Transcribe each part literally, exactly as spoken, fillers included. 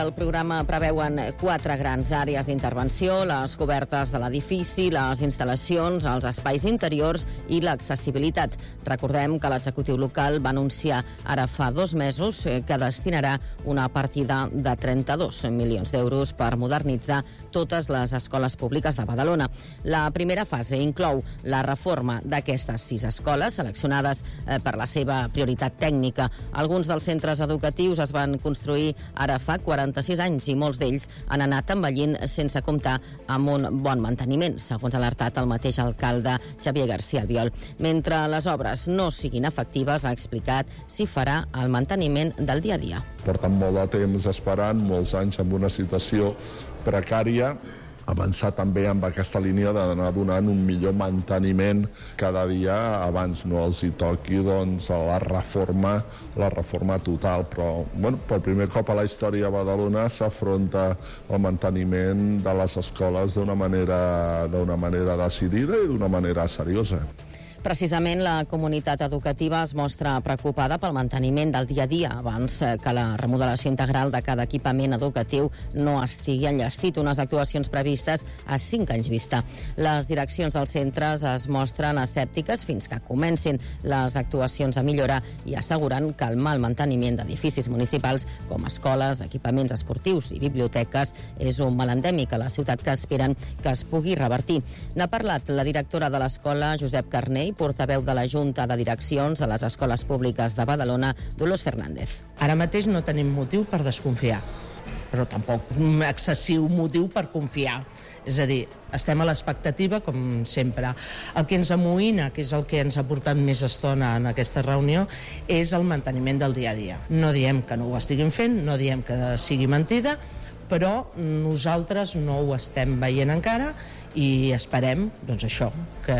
El programa preveuen quatre grans àrees d'intervenció, les cobertes de l'edifici, les instal·lacions, els espais interiors i l'accessibilitat. Recordem que l'executiu local va anunciar ara fa dos mesos que destinarà una partida de trenta-dos milions d'euros per modernitzar totes les escoles públiques de Badalona. La primera fase inclou la reforma d'aquestes sis escoles seleccionades per la seva prioritat tècnica. Alguns dels centres educatius es van construir ara fa quaranta-sis anys i molts d'ells han anat envellint sense comptar amb un bon manteniment, segons ha alertat el mateix alcalde Xavier García Albiol. Mentre les obres no siguin efectives, ha explicat si farà el manteniment del dia a dia. Porten molt de temps esperant, molts anys amb una situació precària, avançar també amb aquesta línia d'anar donant un millor manteniment cada dia abans no els hi toqui doncs, la reforma la reforma total, però bueno, per primer cop a la història a Badalona s'afronta el manteniment de les escoles d'una manera, d'una manera decidida i d'una manera seriosa. Precisament la comunitat educativa es mostra preocupada pel manteniment del dia a dia abans que la remodelació integral de cada equipament educatiu no estigui enllestit, unes actuacions previstes a cinc anys vista. Les direccions dels centres es mostren escèptiques fins que comencin les actuacions de millora i asseguren que el mal manteniment d'edificis municipals com escoles, equipaments esportius i biblioteques és un mal endèmic a la ciutat que esperen que es pugui revertir. N'ha parlat la directora de l'escola, Josep Carner, portaveu de la Junta de Direccions a les Escoles Públiques de Badalona, Dolors Fernández. Ara mateix no tenim motiu per desconfiar, però tampoc un excessiu motiu per confiar. És a dir, estem a l'expectativa, com sempre. El que ens amoïna, que és el que ens ha portat més estona en aquesta reunió, és el manteniment del dia a dia. No diem que no ho estiguin fent, no diem que sigui mentida, però nosaltres no ho estem veient encara i esperem, doncs això, que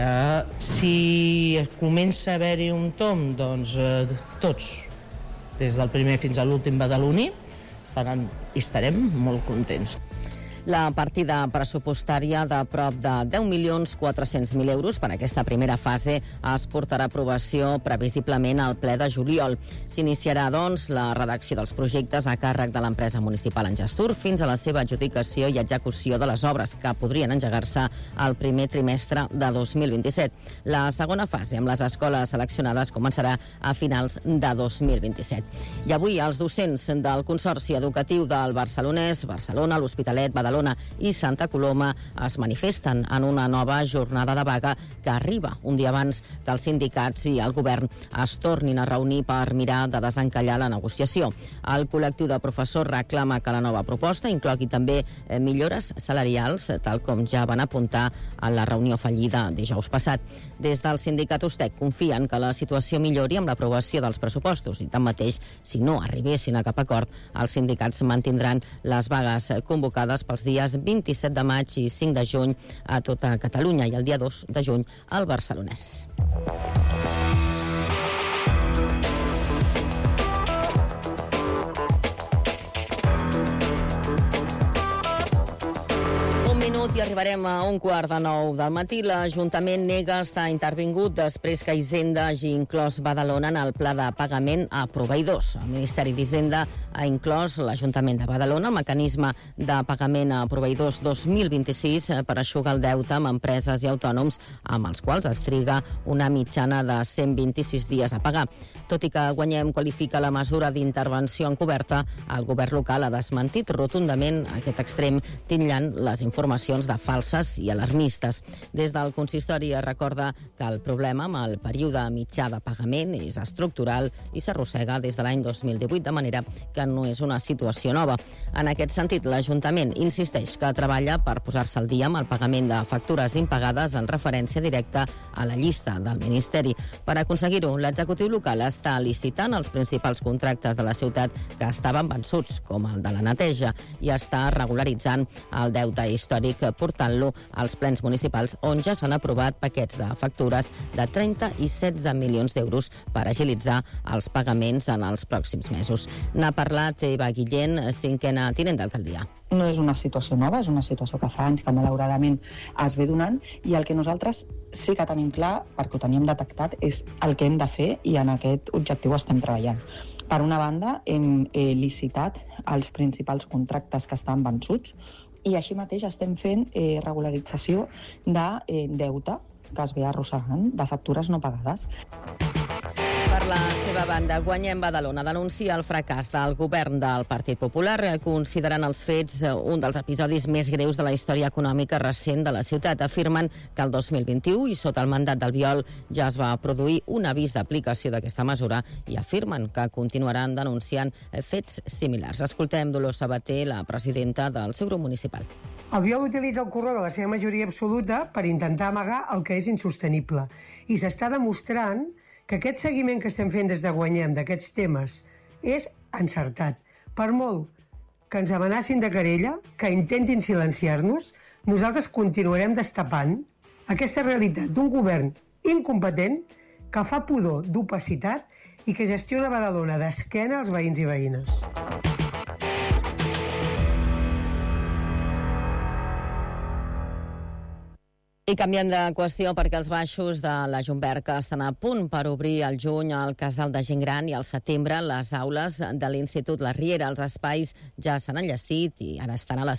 si comença a haver-hi un tom, doncs eh, tots, des del primer fins a l'últim badaloní, estaran i estarem molt contents. La partida pressupostària de prop de deu milions quatre-cents mil euros per a aquesta primera fase es portarà a aprovació previsiblement al ple de juliol. S'iniciarà, doncs, la redacció dels projectes a càrrec de l'empresa municipal en Gestur fins a la seva adjudicació i execució de les obres, que podrien engegar-se al primer trimestre de dos mil vint-i-set. La segona fase, amb les escoles seleccionades, començarà a finals de dos mil vint-i-set. I avui els docents del Consorci Educatiu del Barcelonès, Barcelona, l'Hospitalet, Badalona i Santa Coloma es manifesten en una nova jornada de vaga que arriba un dia abans que els sindicats i el govern es tornin a reunir per mirar de desencallar la negociació. El col·lectiu de professors reclama que la nova proposta inclogui també millores salarials, tal com ja van apuntar en la reunió fallida dijous passat. Des del sindicat USTEC confien que la situació millori amb l'aprovació dels pressupostos i, tanmateix, si no arribessin a cap acord, els sindicats mantindran les vagues convocades pels dies vint-i-set de maig i cinc de juny a tota Catalunya i el dia dos de juny al Barcelonès. I arribarem a un quart de nou del matí. L'Ajuntament nega estar intervingut després que Hisenda hagi inclòs Badalona en el pla de pagament a proveïdors. El Ministeri d'Hisenda ha inclòs l'Ajuntament de Badalona el mecanisme de pagament a proveïdors dos mil vint-i-sis per eixugar el deute amb empreses i autònoms amb els quals es triga una mitjana de cent vint-i-sis dies a pagar. Tot i que Guanyem qualifica la mesura d'intervenció encoberta, el govern local ha desmentit rotundament aquest extrem, titllant les informacions de falses i alarmistes. Des del consistori es recorda que el problema amb el període mitjà de pagament és estructural i s'arrossega des de l'any dos mil divuit, de manera que no és una situació nova. En aquest sentit, l'Ajuntament insisteix que treballa per posar-se al dia amb el pagament de factures impagades en referència directa a la llista del Ministeri. Per aconseguir-ho, l'executiu local està licitant els principals contractes de la ciutat que estaven vençuts, com el de la neteja, i està regularitzant el deute històric, portant-lo als plens municipals on ja s'han aprovat paquets de factures de trenta i setze milions d'euros per agilitzar els pagaments en els pròxims mesos. N'ha parlat Eva Guillén, cinquena tinent d'alcaldia. No és una situació nova, és una situació que fa anys que malauradament es ve donant, i el que nosaltres sí que tenim clar, perquè ho teníem detectat, és el que hem de fer i en aquest objectiu estem treballant. Per una banda, hem eh, licitat els principals contractes que estan vençuts i així mateix estem fent eh, regularització de eh, deute que es ve arrossegant de factures no pagades. Per la seva banda, Guanyem Badalona denuncia el fracàs del govern del Partit Popular, considerant els fets un dels episodis més greus de la història econòmica recent de la ciutat. Afirmen que el dos mil vint-i-u, i sota el mandat d'Albiol, ja es va produir un avís d'aplicació d'aquesta mesura i afirmen que continuaran denunciant fets similars. Escoltem Dolors Sabater, la presidenta del seu grup municipal. Albiol utilitza el corró de la seva majoria absoluta per intentar amagar el que és insostenible. I s'està demostrant que aquest seguiment que estem fent des de Guanyem d'aquests temes és encertat. Per molt que ens amenacin de querella, que intentin silenciar-nos, nosaltres continuarem destapant aquesta realitat d'un govern incompetent que fa pudor d'opacitat i que gestiona Badalona d'esquena als veïns i veïnes. I canviem de qüestió perquè els baixos de la Jumberca estan a punt per obrir al juny el casal de gent gran i al setembre les aules de l'Institut La Riera. Els espais ja s'han enllestit i ara estan a l'espera